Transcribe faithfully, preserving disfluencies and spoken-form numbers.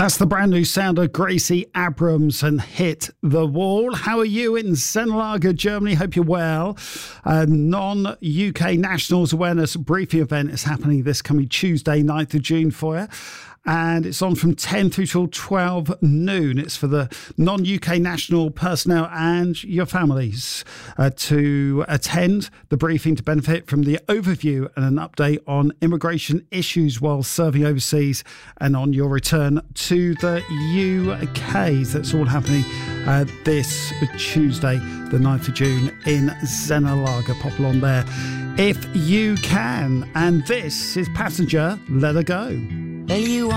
That's the brand new sound of Gracie Abrams and Hit the Wall. How are you in Zennerlager, Germany? Hope you're well. A non-U K Nationals Awareness Briefing event is happening this coming Tuesday, ninth of June for you. And it's on from ten through till twelve noon. It's for the non-U K national personnel and your families uh, to attend the briefing to benefit from the overview and an update on immigration issues while serving overseas and on your return to the U K. So that's all happening uh, this Tuesday, the ninth of June in Zennerlager. Pop along there if you can. And this is Passenger, Let Her Go. Well, you